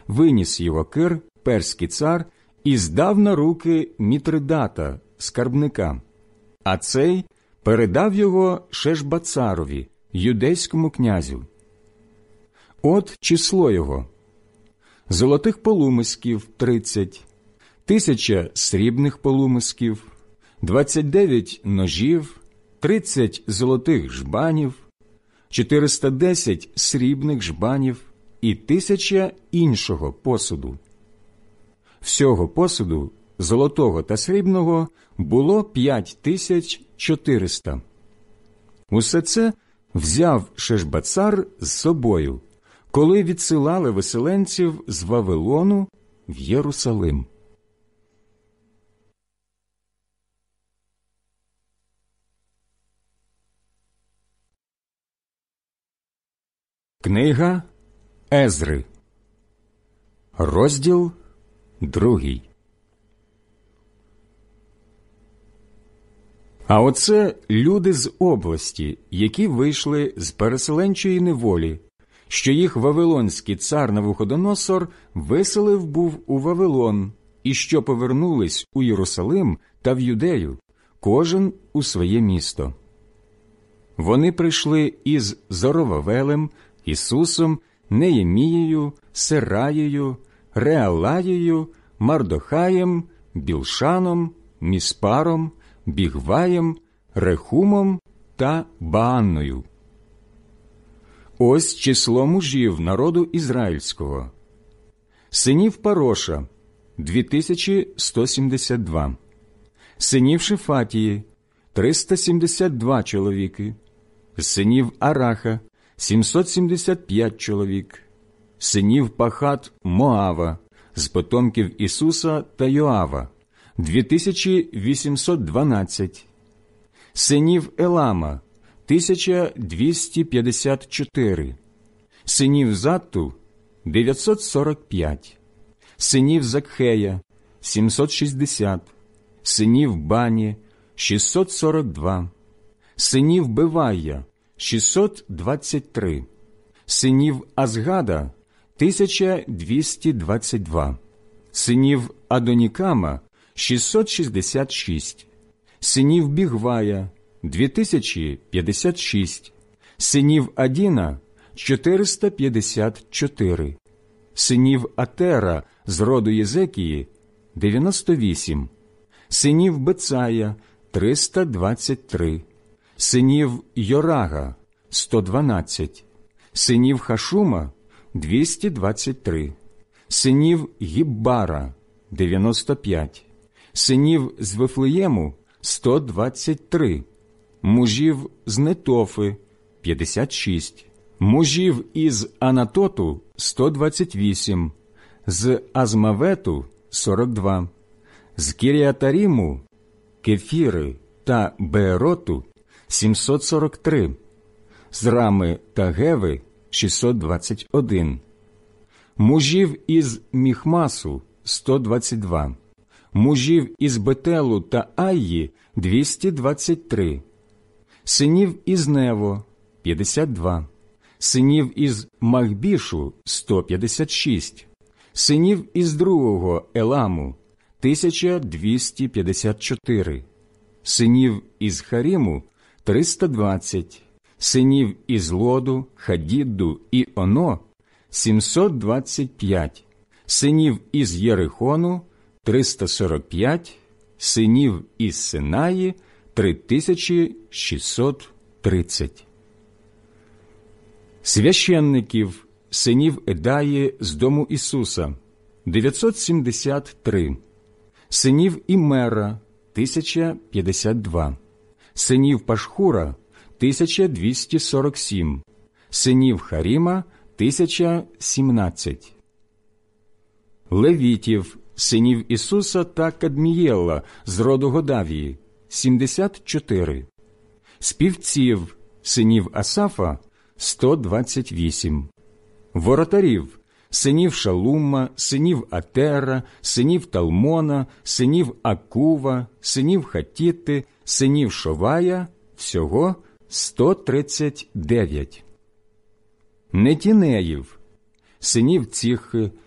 виніс його Кир, перський цар, і здав на руки Мітридата, скарбника, а цей передав його Шешбацарові, юдейському князю. От число його: золотих полумисків – 30, 1000 срібних полумисків, 29 ножів, 30 золотих жбанів, 410 срібних жбанів і 1000 іншого посуду. Всього посуду, золотого та срібного, було 5400. Усе це взяв Шешбацар з собою, коли відсилали виселенців з Вавилону в Єрусалим. Книга Езри, розділ 2. А оце люди з області, які вийшли з переселенчої неволі, що їх вавилонський цар Навуходоносор виселив був у Вавилон, і що повернулись у Єрусалим та в Юдею, кожен у своє місто. Вони прийшли із Зоровавелем, Ісусом, Неємією, Сераєю, Реалаєю, Мардохаєм, Білшаном, Міспаром, Бігваєм, Рехумом та Баанною. Ось число мужів народу ізраїльського. Синів Пароша – 2172. Синів Шефатії – 372 чоловіки. Синів Араха – 775 чоловік. Синів Пахат Моава з потомків Ісуса та Йоава – 2812. Синів Елама – 1254. Синів Затту – 945. Синів Закхея – 760. Синів Бані – 642. Синів Бевая – 623. Синів Азгада – 1222. Синів Адонікама – 666. Синів Бігвая – 2056. Синів Адіна – 454. Синів Атера з роду Єзекії – 98. Синів Бецая – 323. Синів Йорага – 112. Синів Хашума – 223. Синів Гіббара – 95. Синів з Вифлеєму – 123. Мужів з Нетофи – 56. Мужів із Анатоту – 128. З Азмавету – 42. З Кіріатаріму, Кефіри та Беероту – 743. З Рами та Геви – 621. Мужів із Міхмасу – 122. Мужів із Бетелу та Айї – 223. Синів із Нево – 52. Синів із Махбішу – 156. Синів із другого Еламу – 1254. Синів із Харіму – 320. Синів із Лоду, Хадідду і Оно – 725. Синів із Єрихону – 345. Синів із Синаї – 3630. Священників, синів Едаї з дому Ісуса – 973. Синів Імера – 1052. Синів Пашхура – 1247. Синів Харіма – 1017. Левітів, синів Ісуса та Кадмієла з роду Годавії – 74. Співців, синів Асафа – 128. Воротарів, синів Шалума, синів Атера, синів Талмона, синів Акува, синів Хатіти, синів Шовая – всього 139. Нетінеїв, синів Ціхи,